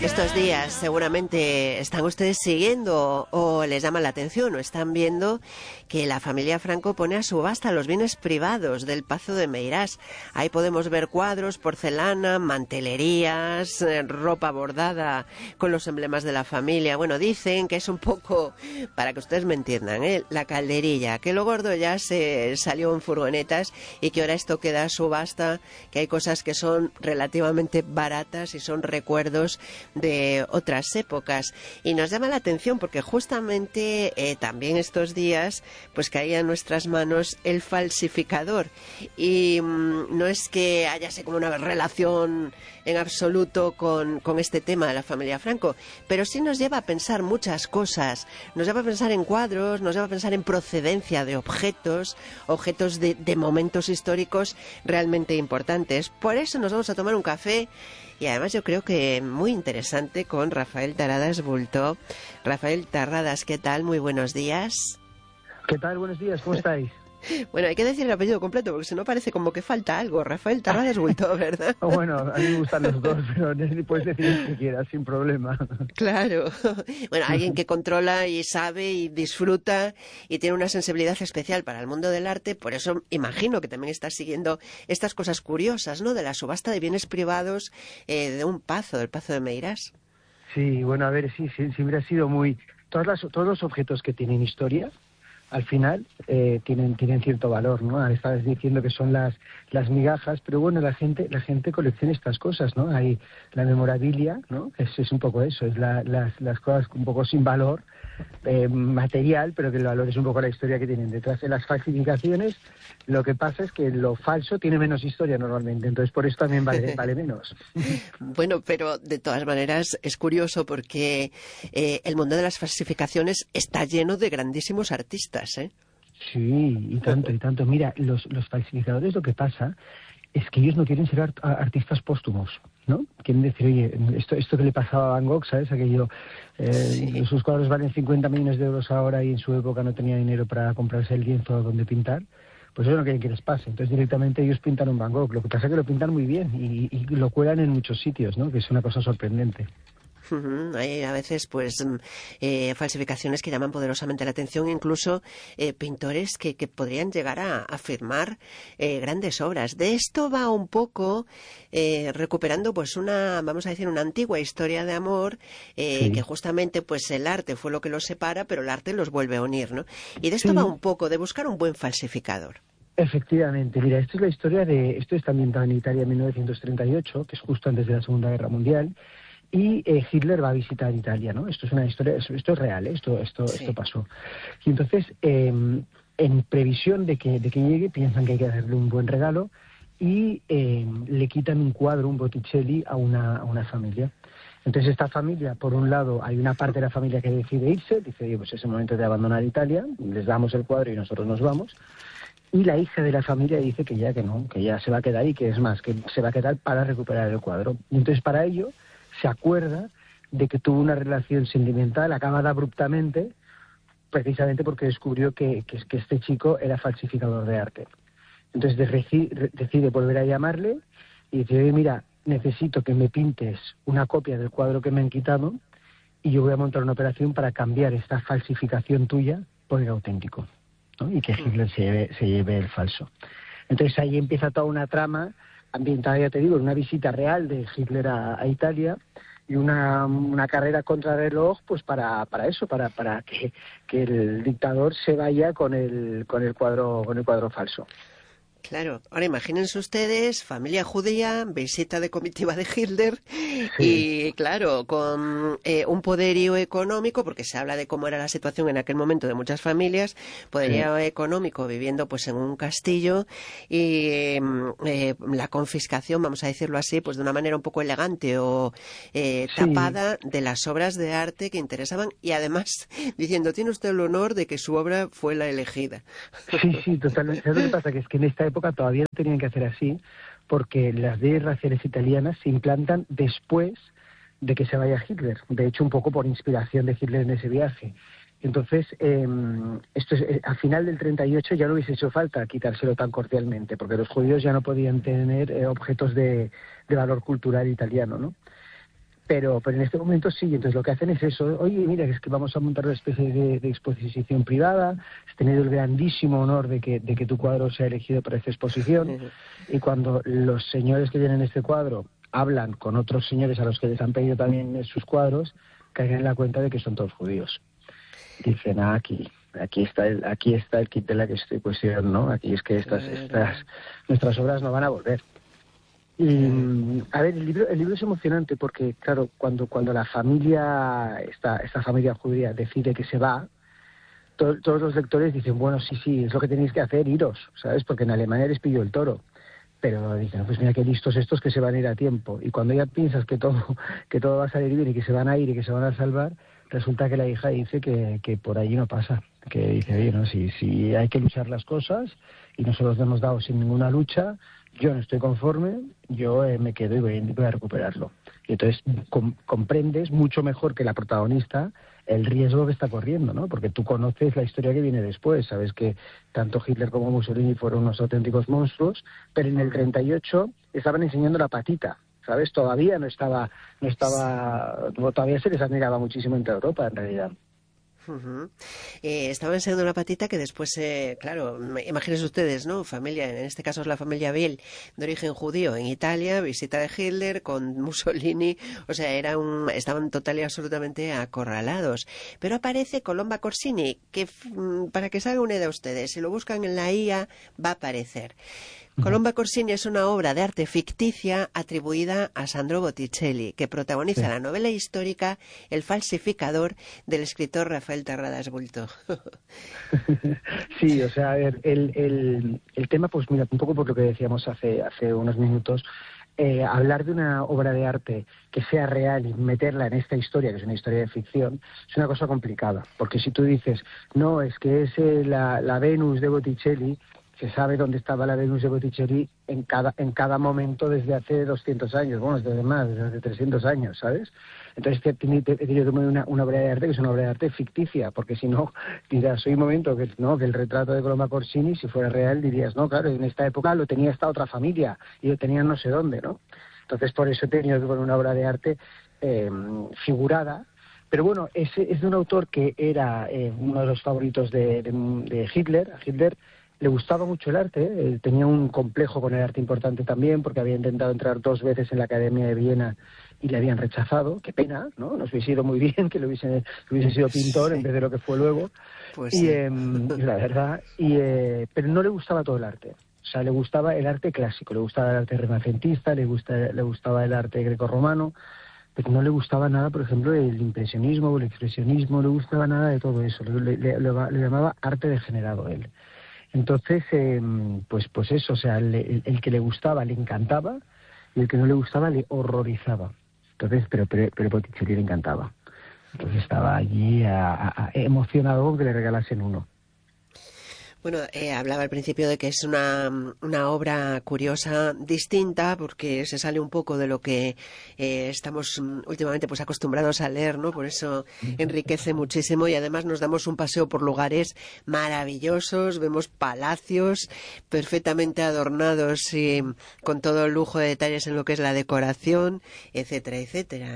Estos días seguramente están ustedes siguiendo o les llama la atención o están viendo que la familia Franco pone a subasta los bienes privados del Pazo de Meirás. Ahí podemos ver cuadros, porcelana, mantelerías, ropa bordada con los emblemas de la familia. Bueno, dicen que es un poco, para que ustedes me entiendan, la calderilla, que lo gordo ya se salió en furgonetas y que ahora esto queda a subasta, que hay cosas que son relativamente baratas y son recuerdos de otras épocas. Y nos llama la atención porque justamente también estos días pues caía en nuestras manos el falsificador. Y no es que hayase como una relación en absoluto con este tema de la familia Franco, pero sí nos lleva a pensar muchas cosas. Nos lleva a pensar en cuadros, nos lleva a pensar en procedencia de objetos de momentos históricos realmente importantes. Por eso nos vamos a tomar un café y además yo creo que muy interesante con Rafael Terradas Bultó. Rafael Terradas, ¿qué tal? Muy buenos días. ¿Qué tal? Buenos días, ¿cómo estáis? Bueno, hay que decir el apellido completo porque si no parece como que falta algo. Rafael Terradas Bultó, ¿verdad? Bueno, a mí me gustan los dos, pero puedes decir lo que quieras, sin problema. Claro. Bueno, alguien que controla y sabe y disfruta y tiene una sensibilidad especial para el mundo del arte, por eso imagino que también está siguiendo estas cosas curiosas, ¿no? De la subasta de bienes privados de un pazo, del Pazo de Meirás. Sí, bueno, a ver, sí, siempre ha sido muy... Todos los objetos que tienen historia, al final tienen cierto valor, ¿no? Estabas diciendo que son las migajas, pero bueno, la gente colecciona estas cosas, ¿no? Hay la memorabilia, ¿no? Es un poco eso, es las cosas un poco sin valor material, pero que el valor es un poco la historia que tienen detrás. En las falsificaciones, lo que pasa es que lo falso tiene menos historia normalmente, entonces por eso también vale menos. Bueno, pero de todas maneras es curioso porque el mundo de las falsificaciones está lleno de grandísimos artistas, ¿eh? Sí, y tanto. Mira, los falsificadores, lo que pasa es que ellos no quieren ser artistas póstumos, ¿no? Quieren decir, oye, esto que le pasaba a Van Gogh, ¿sabes? Aquello, Sí. sus cuadros valen 50 millones de euros ahora y en su época no tenía dinero para comprarse el lienzo donde pintar. Pues eso no quieren que les pase. Entonces directamente ellos pintan un Van Gogh. Lo que pasa es que lo pintan muy bien y lo cuelan en muchos sitios, ¿no? Que es una cosa sorprendente. Hay a veces pues falsificaciones que llaman poderosamente la atención, incluso pintores que podrían llegar a firmar grandes obras. De esto va un poco recuperando pues vamos a decir, una antigua historia de amor Sí. que justamente pues el arte fue lo que los separa, pero el arte los vuelve a unir, ¿no? Y de esto Sí. va un poco, de buscar un buen falsificador. Efectivamente, mira, esto es la historia esto está ambientado en Italia en 1938, que es justo antes de la Segunda Guerra Mundial, y Hitler va a visitar Italia, ¿no? Esto es una historia, esto es real, esto Sí. pasó. Y entonces, en previsión de que llegue, piensan que hay que darle un buen regalo y le quitan un cuadro, un Botticelli, a una familia. Entonces esta familia, por un lado, hay una parte de la familia que decide irse, dice, oye, pues es el momento de abandonar Italia, les damos el cuadro y nosotros nos vamos. Y la hija de la familia dice que no, que ya se va a quedar y que es más, que se va a quedar para recuperar el cuadro. Y entonces para ello se acuerda de que tuvo una relación sentimental acabada abruptamente, precisamente porque descubrió que este chico era falsificador de arte. Entonces decide volver a llamarle y dice, oye, mira, necesito que me pintes una copia del cuadro que me han quitado y yo voy a montar una operación para cambiar esta falsificación tuya por el auténtico, ¿no? Y que Hitler se lleve el falso. Entonces ahí empieza toda una trama ambientada, ya te digo, en una visita real de Hitler a Italia y una carrera contrarreloj, pues para eso, para que el dictador se vaya con el cuadro falso. Claro, ahora imagínense ustedes, familia judía, visita de comitiva de Hitler Sí. y claro, con un poderío económico, porque se habla de cómo era la situación en aquel momento de muchas familias, poderío económico viviendo pues en un castillo y la confiscación, vamos a decirlo así, pues de una manera un poco elegante o tapada de las obras de arte que interesaban y además diciendo, tiene usted el honor de que su obra fue la elegida. Sí, totalmente. ¿Sabes lo que pasa? Que es que en esta época todavía no tenían que hacer así, porque las leyes raciales italianas se implantan después de que se vaya Hitler. De hecho, un poco por inspiración de Hitler en ese viaje. Entonces, esto al final del 38 ya no hubiese hecho falta quitárselo tan cordialmente, porque los judíos ya no podían tener objetos de valor cultural italiano, ¿no? Pero en este momento sí, entonces lo que hacen es eso. Oye, mira, es que vamos a montar una especie de exposición privada, has tenido el grandísimo honor de que tu cuadro sea elegido para esta exposición, y cuando los señores que tienen este cuadro hablan con otros señores a los que les han pedido también sus cuadros, caen en la cuenta de que son todos judíos. Dicen, aquí está el kit de la cuestión, ¿no? Aquí es que nuestras obras no van a volver. Y, a ver, el libro es emocionante porque, claro, cuando la familia, esta familia judía decide que se va, todos los lectores dicen, bueno, sí, es lo que tenéis que hacer, iros, ¿sabes? Porque en Alemania les pilló el toro. Pero dicen, pues mira qué listos estos que se van a ir a tiempo. Y cuando ya piensas que todo va a salir bien y que se van a ir y que se van a salvar, resulta que la hija dice que por allí no pasa. Que dice, oye, no, si hay que luchar las cosas y nosotros nos hemos dado sin ninguna lucha, yo no estoy conforme, yo me quedo y voy a recuperarlo. Y entonces comprendes mucho mejor que la protagonista el riesgo que está corriendo, ¿no? Porque tú conoces la historia que viene después, sabes que tanto Hitler como Mussolini fueron unos auténticos monstruos, pero en el 38 estaban enseñando la patita, ¿sabes? Todavía todavía se les admiraba muchísimo en toda Europa, en realidad. Estaba enseñando una patita que después, claro, imagínense ustedes, ¿no? Familia, en este caso es la familia Biel, de origen judío, en Italia, visita de Hitler con Mussolini, o sea, estaban total y absolutamente acorralados. Pero aparece Colomba Corsini, que para que se haga una idea ustedes, si lo buscan en la IA, va a aparecer. Colomba Corsini es una obra de arte ficticia atribuida a Sandro Botticelli, que protagoniza la novela histórica El falsificador del escritor Rafael Terradas Bulto. Sí, o sea, a ver, el tema, pues mira, un poco por lo que decíamos hace unos minutos, hablar de una obra de arte que sea real y meterla en esta historia, que es una historia de ficción, es una cosa complicada. Porque si tú dices, no, es que es la Venus de Botticelli, se sabe dónde estaba la Venus de Botticelli en cada momento desde hace 200 años, bueno, desde más, desde hace 300 años, ¿sabes? Entonces tiene una obra de arte que es una obra de arte ficticia, porque si no, dirás, hay un momento que el retrato de Colomba Corsini, si fuera real, dirías, no, claro, en esta época lo tenía esta otra familia, y lo tenían no sé dónde, ¿no? Entonces por eso he tenido que poner una obra de arte figurada. Pero bueno, es de un autor que era uno de los favoritos de Hitler. A Hitler le gustaba mucho el arte, tenía un complejo con el arte importante también, porque había intentado entrar 2 veces en la Academia de Viena y le habían rechazado. Qué pena, ¿no? Nos hubiese ido muy bien que hubiese sido pintor en vez de lo que fue luego. Pues y sí. La verdad, pero no le gustaba todo el arte. O sea, le gustaba el arte clásico, le gustaba el arte renacentista, le gustaba el arte grecorromano, pero no le gustaba nada, por ejemplo, el impresionismo o el expresionismo, no le gustaba nada de todo eso. Le llamaba arte degenerado él. Entonces, pues eso, o sea, el que le gustaba le encantaba y el que no le gustaba le horrorizaba. Entonces, pero Botticelli le encantaba. Entonces estaba allí emocionado con que le regalasen uno. Bueno, hablaba al principio de que es una obra curiosa, distinta, porque se sale un poco de lo que estamos últimamente pues acostumbrados a leer, ¿no? Por eso enriquece muchísimo y además nos damos un paseo por lugares maravillosos, vemos palacios perfectamente adornados y con todo el lujo de detalles en lo que es la decoración, etcétera, etcétera.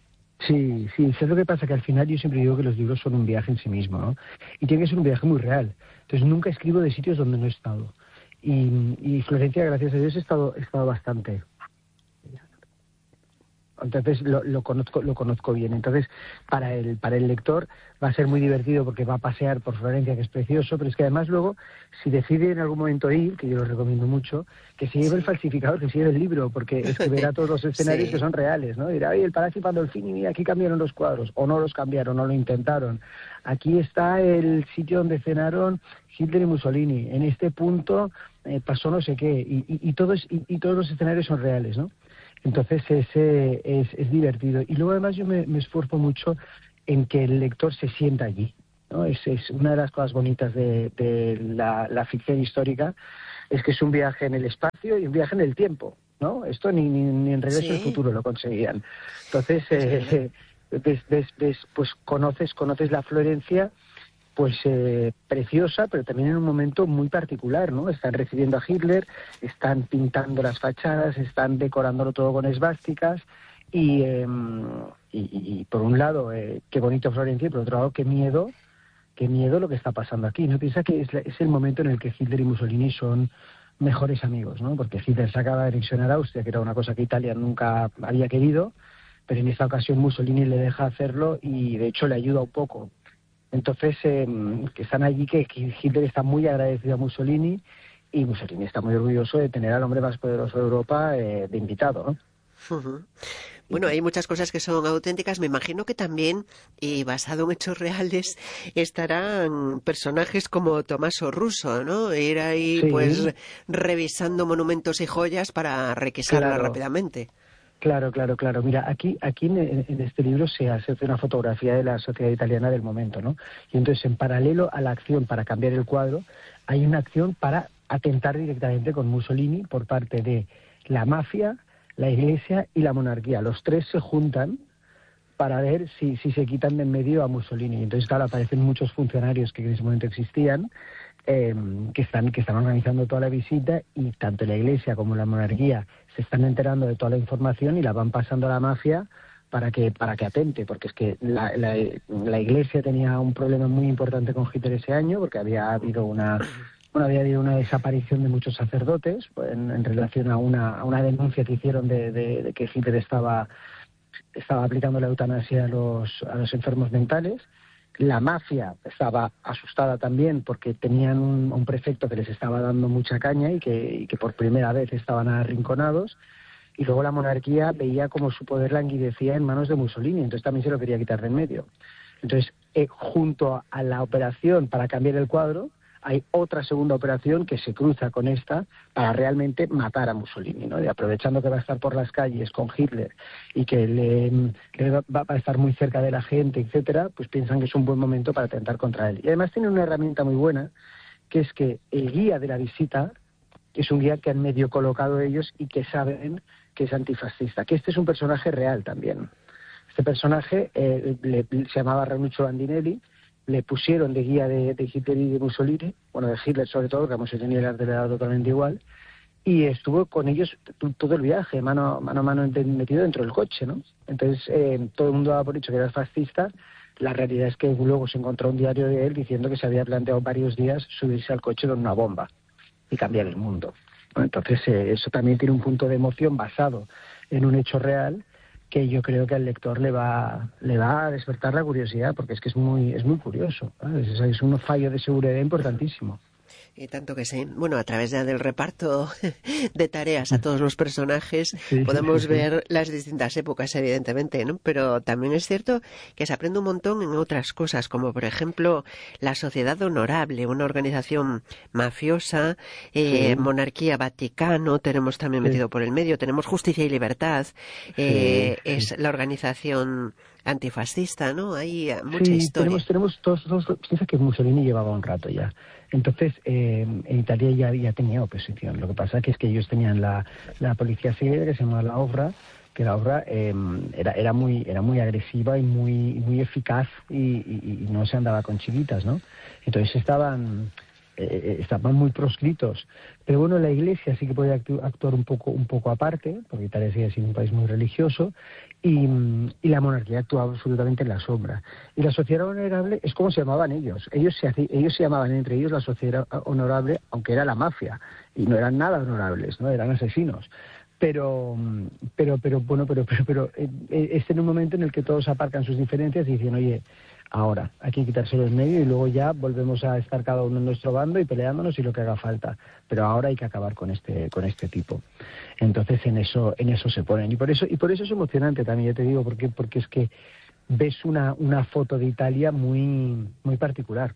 Sí, ¿sabes lo que pasa? Que al final yo siempre digo que los libros son un viaje en sí mismo, ¿no? Y tiene que ser un viaje muy real. Entonces nunca escribo de sitios donde no he estado. Y Florencia, gracias a Dios, he estado bastante. Entonces lo conozco bien. Entonces para el lector va a ser muy divertido porque va a pasear por Florencia, que es precioso, pero es que además luego, si decide en algún momento ir, que yo lo recomiendo mucho, que se lleve el falsificador, que se lleve el libro, porque es que verá todos los escenarios que son reales, ¿no? Dirá, oye, el Palacio Pandolfini, mira, aquí cambiaron los cuadros, o no los cambiaron, o lo intentaron. Aquí está el sitio donde cenaron Hitler y Mussolini. En este punto pasó no sé qué, y todos los escenarios son reales, ¿no? Entonces es divertido. Y luego además yo me esfuerzo mucho en que el lector se sienta allí, ¿no? Es una de las cosas bonitas de la ficción histórica, es que es un viaje en el espacio y un viaje en el tiempo, ¿no? Esto ni en Regreso al Futuro lo conseguían. Entonces pues conoces la Florencia, pues preciosa, pero también en un momento muy particular, ¿no? Están recibiendo a Hitler, están pintando las fachadas, están decorándolo todo con esvásticas y y por un lado, qué bonito Florencia, y por otro lado, qué miedo lo que está pasando aquí, ¿no? Piensa que es el momento en el que Hitler y Mussolini son mejores amigos, ¿no? Porque Hitler se acaba de anexionar a Austria, que era una cosa que Italia nunca había querido, pero en esta ocasión Mussolini le deja hacerlo y de hecho le ayuda un poco. Entonces, que están allí, que Hitler está muy agradecido a Mussolini y Mussolini está muy orgulloso de tener al hombre más poderoso de Europa de invitado, ¿no? Uh-huh. Bueno, hay muchas cosas que son auténticas. Me imagino que también, basado en hechos reales, estarán personajes como Tommaso Russo, ¿no? Ir ahí, Sí. pues, revisando monumentos y joyas para requisarlas rápidamente. Claro. Mira, aquí en este libro se hace una fotografía de la sociedad italiana del momento, ¿no? Y entonces, en paralelo a la acción para cambiar el cuadro, hay una acción para atentar directamente con Mussolini por parte de la mafia, la Iglesia y la monarquía. Los tres se juntan para ver si se quitan de en medio a Mussolini. Entonces, claro, aparecen muchos funcionarios que en ese momento existían, que están organizando toda la visita, y tanto la Iglesia como la monarquía se están enterando de toda la información y la van pasando a la mafia para que atente, porque es que la Iglesia tenía un problema muy importante con Hitler ese año, porque había habido una desaparición de muchos sacerdotes en relación a una denuncia que hicieron de que Hitler estaba aplicando la eutanasia a los enfermos mentales. La mafia estaba asustada también porque tenían un prefecto que les estaba dando mucha caña y que por primera vez estaban arrinconados. Y luego la monarquía veía como su poder languidecía en manos de Mussolini, entonces también se lo quería quitar de en medio. Entonces, junto a la operación para cambiar el cuadro, hay otra segunda operación que se cruza con esta para realmente matar a Mussolini, ¿no? Y aprovechando que va a estar por las calles con Hitler y que le va a estar muy cerca de la gente, etcétera, pues piensan que es un buen momento para atentar contra él. Y además tiene una herramienta muy buena, que es que el guía de la visita es un guía que han medio colocado ellos y que saben que es antifascista, que este es un personaje real también. Este personaje se llamaba Ranuccio Bandinelli. Le pusieron de guía de Hitler y de Mussolini, bueno, de Hitler sobre todo, que a Mussolini le era totalmente igual, y estuvo con ellos todo el viaje, mano a mano metido dentro del coche, ¿no? Entonces, todo el mundo daba por hecho que era fascista. La realidad es que luego se encontró un diario de él diciendo que se había planteado varios días subirse al coche con una bomba y cambiar el mundo, ¿no? Entonces, eso también tiene un punto de emoción basado en un hecho real, que yo creo que al lector le va a despertar la curiosidad, porque es muy curioso, ¿sabes? Es un fallo de seguridad importantísimo. Y tanto que sí. Bueno, a través ya del reparto de tareas a todos los personajes podemos ver las distintas épocas, evidentemente, ¿no? Pero también es cierto que se aprende un montón en otras cosas, como por ejemplo la Sociedad Honorable, una organización mafiosa, monarquía, Vaticano, tenemos también metido por el medio, tenemos Justicia y Libertad, es la organización antifascista, ¿no? Hay mucha historia. Tenemos todos, piensa que Mussolini llevaba un rato ya. Entonces, en Italia ya tenía oposición. Lo que pasa es que ellos tenían la policía secreta, que se llamaba la Obra, que la Obra era muy agresiva y muy eficaz y no se andaba con chiquitas, ¿no? Entonces estaban muy proscritos. Pero bueno, la Iglesia sí que podía actuar un poco aparte, porque Italia sigue siendo un país muy religioso, y la monarquía actuaba absolutamente en la sombra. Y la Sociedad Honorable es como se llamaban ellos. Ellos se llamaban entre ellos la Sociedad Honorable, aunque era la mafia, y no eran nada honorables, ¿no? Eran asesinos. Pero es en un momento en el que todos aparcan sus diferencias y dicen, oye, ahora hay que quitárselo en medio y luego ya volvemos a estar cada uno en nuestro bando y peleándonos y lo que haga falta, pero ahora hay que acabar con este tipo. Entonces en eso se ponen, y por eso es emocionante también, ya te digo, porque es que ves una foto de Italia muy particular.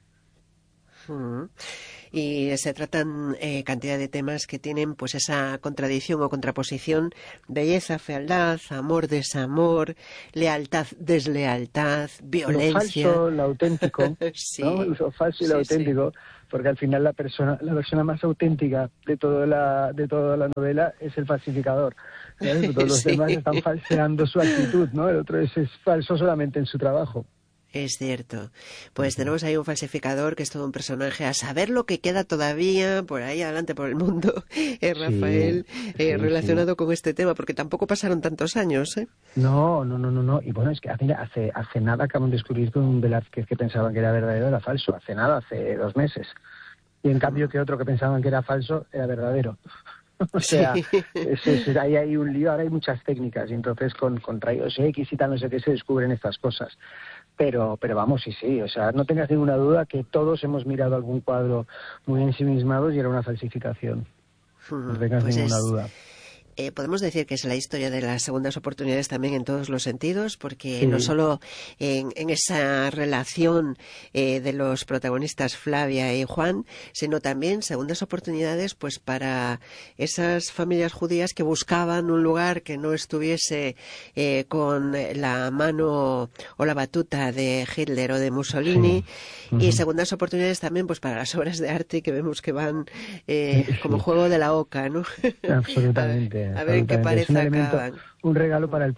Y se tratan cantidad de temas que tienen pues esa contradicción o contraposición: belleza, fealdad, amor, desamor, lealtad, deslealtad, violencia. Lo falso, lo auténtico, ¿no? Lo falso y lo auténtico, porque al final la persona más auténtica de toda la novela es el falsificador. Todos los demás están falseando su actitud, ¿no? El otro es falso solamente en su trabajo. Es cierto. Pues tenemos ahí un falsificador que es todo un personaje. A saber lo que queda todavía por ahí adelante por el mundo, Rafael, relacionado con este tema, porque tampoco pasaron tantos años, ¿eh? No. Y bueno, es que hace nada acaban de descubrir que un Velázquez que pensaban que era verdadero era falso. Hace 2 meses. Y en cambio que otro que pensaban que era falso era verdadero. O sea, ahí hay un lío. Ahora hay muchas técnicas y entonces con rayos X y tal, no sé qué, se descubren estas cosas. Pero vamos, sí, o sea, no tengas ninguna duda que todos hemos mirado algún cuadro muy ensimismados y era una falsificación. No tengas ninguna duda. Podemos decir que es la historia de las segundas oportunidades también en todos los sentidos, porque no solo en esa relación de los protagonistas Flavia y Juan, sino también segundas oportunidades pues para esas familias judías que buscaban un lugar que no estuviese con la mano o la batuta de Hitler o de Mussolini, y segundas oportunidades también pues para las obras de arte que vemos que van como juego de la oca, ¿no? Absolutamente. A ver en qué pared acaban. Un regalo para el